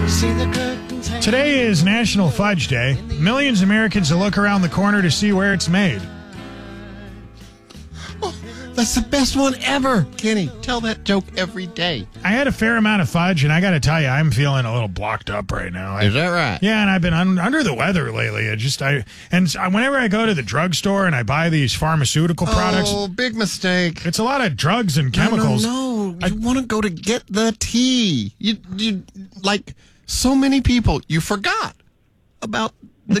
Today is National Fudge Day. Millions of Americans will look around the corner to see where it's made. That's the best one ever. Kenny, tell that joke every day. I had a fair amount of fudge, and I got to tell you, I'm feeling a little blocked up right now. Is that right? Yeah, and I've been under the weather lately. Whenever I go to the drugstore and I buy these pharmaceutical products. Oh, big mistake. It's a lot of drugs and chemicals. No. You want to go to get the tea. You like so many people, you forgot about the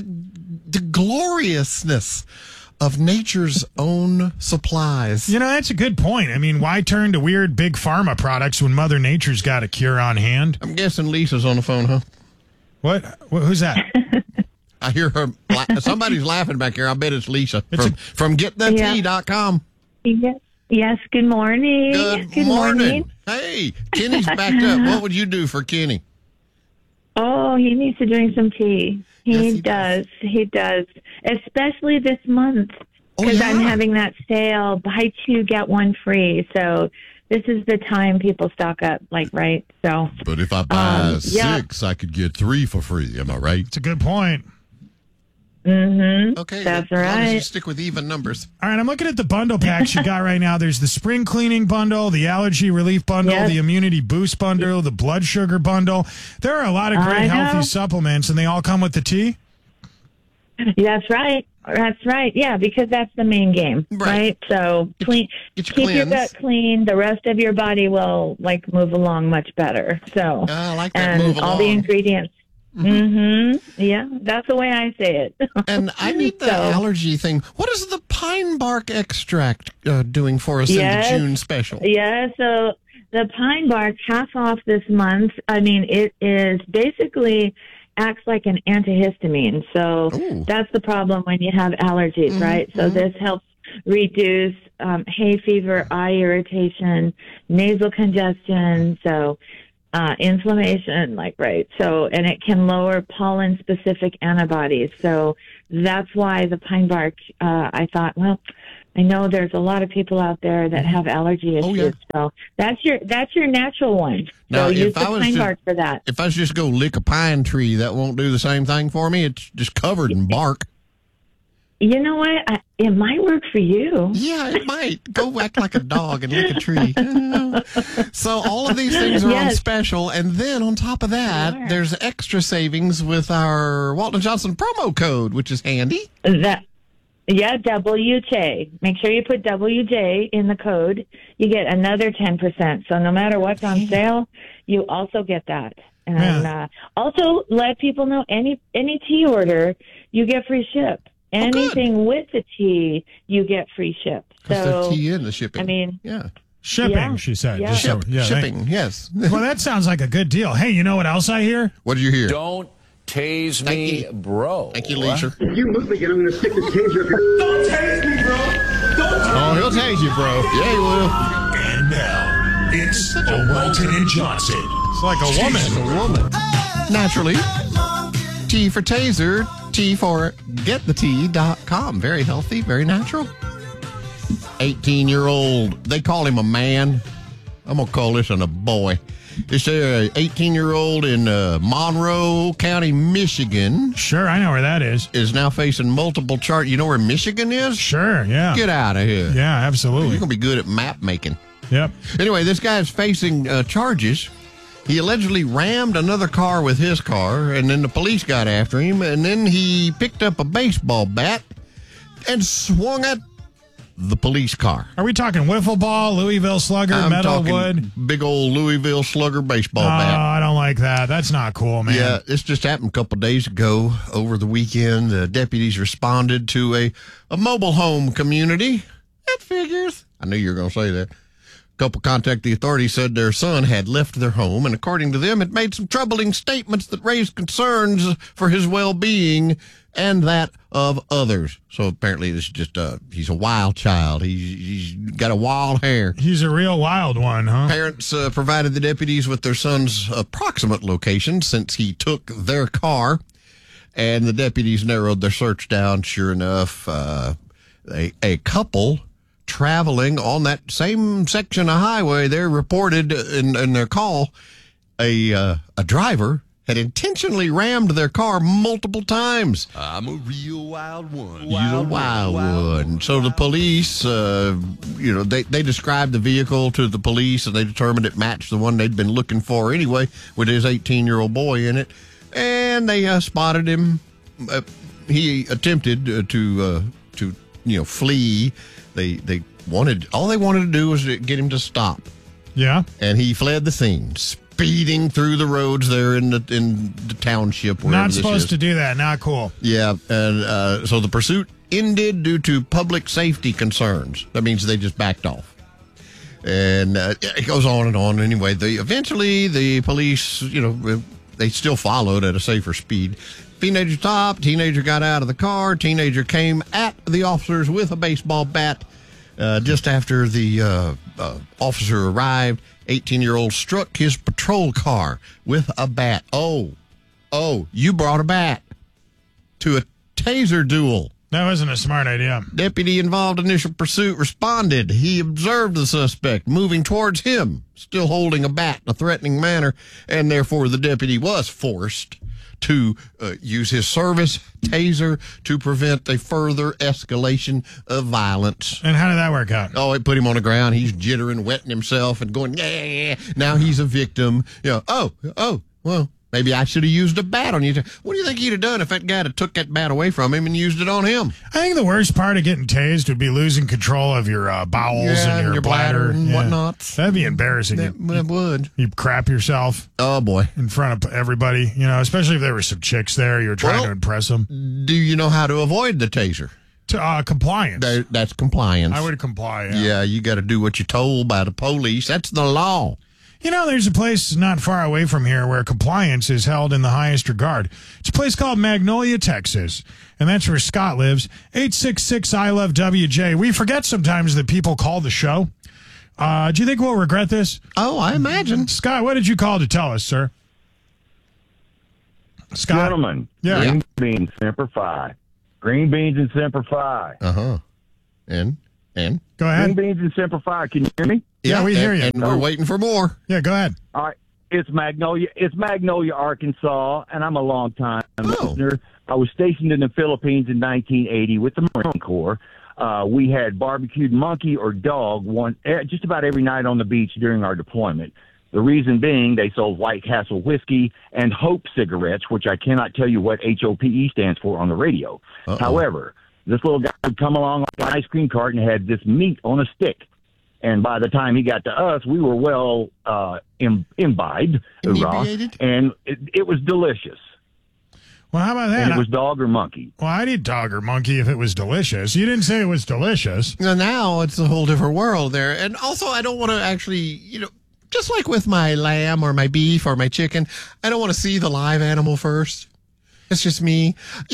gloriousness of nature's own supplies. You know, that's a good point. I mean, why turn to weird big pharma products when Mother Nature's got a cure on hand? I'm guessing Lisa's on the phone, huh? What? Who's that? I hear her. Somebody's laughing back here. I bet it's Lisa from GetTheTea.com. Yes, good morning. Good morning. Hey, Kenny's backed up. What would you do for Kenny? Oh, he needs to drink some tea. He does. Especially this month, because I'm having that sale, buy two, get one free. So this is the time people stock up, right? So, but if I buy six, I could get three for free. Am I right? It's a good point. Mm-hmm. Okay, that's right. As long as you right. stick with even numbers. All right, I'm looking at the bundle packs you got right now. There's the spring cleaning bundle, the allergy relief bundle, the immunity boost bundle, the blood sugar bundle. There are a lot of great healthy supplements, and they all come with the tea? That's right. Yeah, because that's the main game, right? So keep your gut clean. The rest of your body will move along much better. So I like that and move along. All the ingredients. Mm-hmm. Yeah, that's the way I say it. And I need the allergy thing. What is the pine bark extract doing for us in the June special? Yeah, so the pine bark, half off this month. I mean, it is basically acts like an antihistamine. So that's the problem when you have allergies, right? So this helps reduce hay fever, eye irritation, nasal congestion. So inflammation, So, and it can lower pollen-specific antibodies. So that's why the pine bark, I thought, well, I know there's a lot of people out there that have allergy issues. So that's your natural one. Now, so use the pine bark for that. If I just go lick a pine tree, that won't do the same thing for me? It's just covered in bark. You know what? It might work for you. Yeah, it might. Go act like a dog and lick a tree. So all of these things are on special. And then on top of that, there's extra savings with our Walton Johnson promo code, which is handy. WJ. Make sure you put WJ in the code. You get another 10%. So no matter what's on sale, you also get that. And also let people know any tea order, you get free ship. Anything with the tea, you get free ship. So the tea in the shipping. I mean, shipping, she said. Yeah. Shipping, yes. Well, that sounds like a good deal. Hey, you know what else I hear? What did you hear? Don't tase me, bro. Thank you, Leisha. If you look like it, I'm going to stick the taser up your... Don't tase me, bro! Oh, he'll tase you, bro. Yeah, he will. And now, it's the Walton and Johnson. It's like a woman. It's a woman. Naturally. T for taser. T for GetTheTea.com. Very healthy, very natural. 18-year-old. They call him a man. I'm going to call this one a boy. It's an 18-year-old in Monroe County, Michigan. Sure, I know where that is. Is now facing multiple charges. You know where Michigan is? Sure, yeah. Get out of here. Yeah, absolutely. You're going to be good at map making. Yep. Anyway, this guy is facing charges. He allegedly rammed another car with his car, and then the police got after him, and then he picked up a baseball bat and swung at the police car. Are we talking wiffle ball, Louisville Slugger, metal wood? Big old Louisville Slugger baseball bat. Oh, I don't like that. That's not cool, man. Yeah, this just happened a couple of days ago. Over the weekend, the deputies responded to a mobile home community. That figures. I knew you were going to say that. Couple contacted the authorities, said their son had left their home, and according to them, had made some troubling statements that raised concerns for his well-being and that of others. So apparently this is just he's a wild child. He's got a wild hair. He's a real wild one, huh? Parents provided the deputies with their son's approximate location since he took their car, and the deputies narrowed their search down. Sure enough, a couple traveling on that same section of highway there reported in their call a driver had intentionally rammed their car multiple times. I'm a real wild one. He's a wild one. So the police, they described the vehicle to the police, and they determined it matched the one they'd been looking for anyway, with his 18-year-old boy in it. And they spotted him. He attempted to flee. All they wanted to do was get him to stop. Yeah. And he fled the scene, speeding through the roads there in the township. Not supposed to do that. Not cool. Yeah. And so the pursuit ended due to public safety concerns. That means they just backed off. And it goes on and on. Anyway, eventually the police, they still followed at a safer speed. Teenager stopped. Teenager got out of the car. Teenager came at the officers with a baseball bat. Just after the officer arrived, 18-year-old struck his patrol car with a bat. Oh, you brought a bat to a taser duel. That wasn't a smart idea. Deputy involved initial pursuit responded. He observed the suspect moving towards him, still holding a bat in a threatening manner, and therefore the deputy was forced to use his service taser to prevent a further escalation of violence. And how did that work out? Oh, it put him on the ground. He's jittering, wetting himself, and going, yeah. Now he's a victim. Well, maybe I should have used a bat on you. What do you think he'd have done if that guy had took that bat away from him and used it on him? I think the worst part of getting tased would be losing control of your bowels and your bladder and whatnot. That'd be embarrassing. That would. You crap yourself. Oh, boy. In front of everybody, especially if there were some chicks there. You were trying to impress them. Do you know how to avoid the taser? Compliance. That's compliance. I would comply, Yeah, you got to do what you're told by the police. That's the law. There's a place not far away from here where compliance is held in the highest regard. It's a place called Magnolia, Texas, and that's where Scott lives. 866-I-LOVE-WJ. We forget sometimes that people call the show. Do you think we'll regret this? Oh, I imagine. Scott, what did you call to tell us, sir? Scott? Gentlemen, yeah. Green beans, Semper Fi. Green beans and Semper Fi. Uh-huh. And? Go ahead. Green beans and Semper Fi. Can you hear me? Yeah, we hear you. And we're waiting for more. Yeah, go ahead. All right. It's Magnolia, Arkansas, and I'm a long-time listener. I was stationed in the Philippines in 1980 with the Marine Corps. We had barbecued monkey or dog just about every night on the beach during our deployment. The reason being they sold White Castle whiskey and Hope cigarettes, which I cannot tell you what HOPE stands for on the radio. Uh-oh. However, this little guy would come along on an ice cream cart and had this meat on a stick. And by the time he got to us, we were well imbibed, and it was delicious. Well, how about that? And it was dog or monkey. Well, I'd eat dog or monkey if it was delicious. You didn't say it was delicious. Now it's a whole different world there. And also, I don't want to actually, just like with my lamb or my beef or my chicken, I don't want to see the live animal first. It's just me.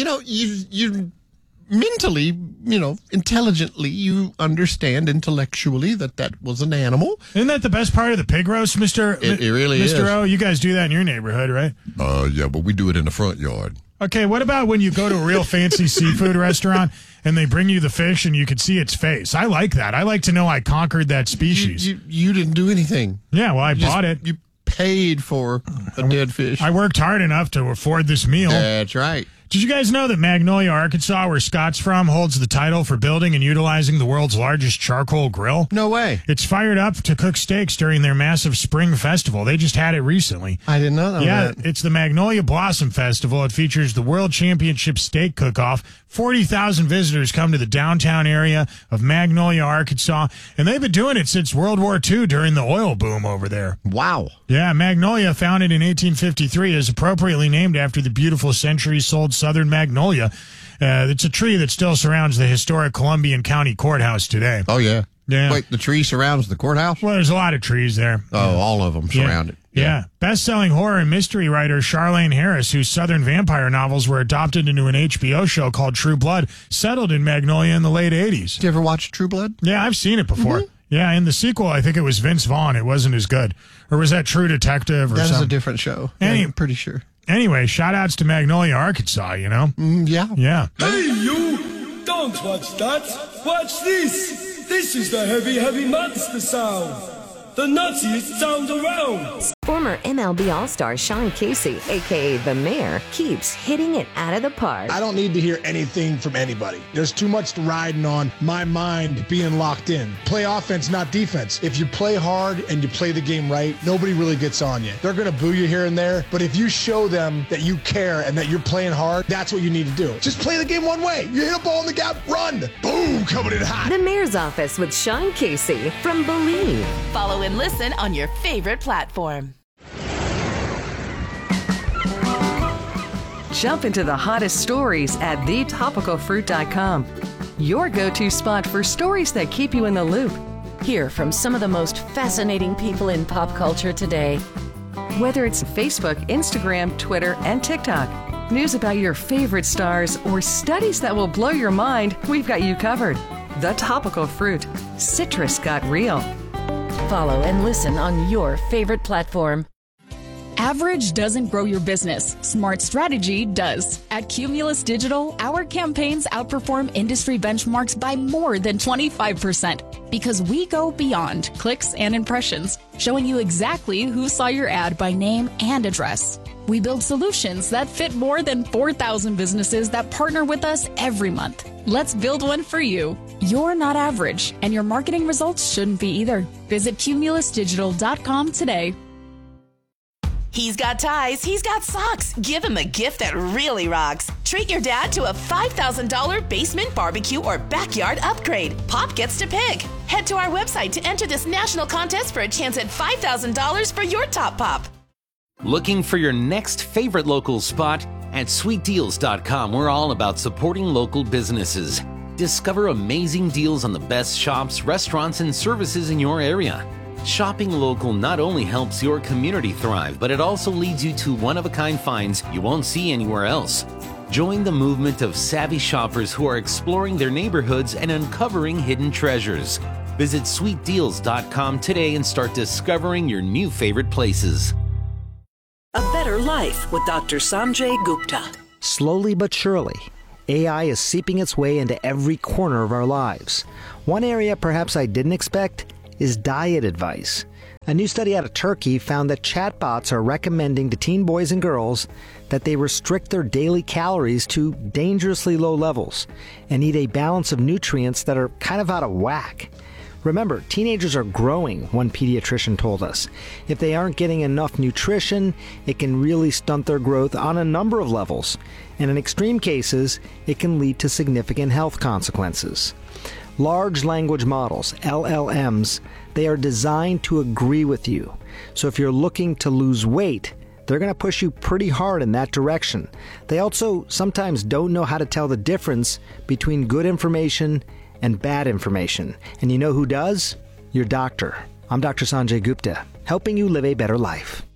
You mentally, intelligently, you understand intellectually that was an animal. Isn't that the best part of the pig roast, Mr. It really is. Mr. O, you guys do that in your neighborhood, right? Yeah, but we do it in the front yard. Okay, what about when you go to a real fancy seafood restaurant and they bring you the fish and you can see its face? I like that. I like to know I conquered that species. You didn't do anything. Yeah, well, I bought it. You paid for a dead fish. I worked hard enough to afford this meal. That's right. Did you guys know that Magnolia, Arkansas, where Scott's from, holds the title for building and utilizing the world's largest charcoal grill? No way. It's fired up to cook steaks during their massive spring festival. They just had it recently. I didn't know that. Yeah, it's the Magnolia Blossom Festival. It features the World Championship Steak Cook-Off. 40,000 visitors come to the downtown area of Magnolia, Arkansas, and they've been doing it since World War II during the oil boom over there. Wow. Yeah, Magnolia, founded in 1853, is appropriately named after the beautiful centuries-old southern magnolia. It's a tree that still surrounds the historic Columbian County Courthouse today. Oh, yeah. Yeah. Wait, the tree surrounds the courthouse? Well, there's a lot of trees there. Oh, all of them surround it. Yeah. Best-selling horror and mystery writer Charlaine Harris, whose Southern vampire novels were adopted into an HBO show called True Blood, settled in Magnolia in the late 80s. Did you ever watch True Blood? Yeah, I've seen it before. Mm-hmm. Yeah, in the sequel, I think it was Vince Vaughn. It wasn't as good. Or was that True Detective or something? That was a different show. I'm pretty sure. Anyway, shout-outs to Magnolia, Arkansas, Yeah. Yeah. Hey, you! Don't watch that. Watch this. This is the heavy, heavy monster sound. The nuttiest sound around. Former MLB All-Star Sean Casey, a.k.a. The Mayor, keeps hitting it out of the park. I don't need to hear anything from anybody. There's too much riding on my mind being locked in. Play offense, not defense. If you play hard and you play the game right, nobody really gets on you. They're going to boo you here and there, but if you show them that you care and that you're playing hard, that's what you need to do. Just play the game one way. You hit a ball in the gap, run. Boom, coming in hot. The Mayor's Office with Sean Casey from Believe. Follow and listen on your favorite platform. Jump into the hottest stories at thetopicalfruit.com. Your go-to spot for stories that keep you in the loop. Hear from some of the most fascinating people in pop culture today. Whether it's Facebook, Instagram, Twitter, and TikTok, news about your favorite stars, or studies that will blow your mind, we've got you covered. The Topical Fruit. Citrus got real. Follow and listen on your favorite platform. Average doesn't grow your business. Smart strategy does. At Cumulus Digital, our campaigns outperform industry benchmarks by more than 25% because we go beyond clicks and impressions, showing you exactly who saw your ad by name and address. We build solutions that fit more than 4,000 businesses that partner with us every month. Let's build one for you. You're not average, and your marketing results shouldn't be either. Visit cumulusdigital.com today. He's got ties, he's got socks. Give him a gift that really rocks. Treat your dad to a $5,000 basement barbecue or backyard upgrade. Pop gets to pick. Head to our website to enter this national contest for a chance at $5,000 for your top pop. Looking for your next favorite local spot? At sweetdeals.com, we're all about supporting local businesses. Discover amazing deals on the best shops, restaurants, and services in your area. Shopping local not only helps your community thrive, but it also leads you to one-of-a-kind finds you won't see anywhere else. Join the movement of savvy shoppers who are exploring their neighborhoods and uncovering hidden treasures. Visit sweetdeals.com today and start discovering your new favorite places. A Better Life with Dr. Sanjay Gupta. Slowly but surely, AI is seeping its way into every corner of our lives. One area perhaps I didn't expect is diet advice. A new study out of Turkey found that chatbots are recommending to teen boys and girls that they restrict their daily calories to dangerously low levels and eat a balance of nutrients that are kind of out of whack. Remember, teenagers are growing, one pediatrician told us. If they aren't getting enough nutrition, it can really stunt their growth on a number of levels. And in extreme cases, it can lead to significant health consequences. Large language models, LLMs, they are designed to agree with you. So if you're looking to lose weight, they're going to push you pretty hard in that direction. They also sometimes don't know how to tell the difference between good information and bad information. And you know who does? Your doctor. I'm Dr. Sanjay Gupta, helping you live a better life.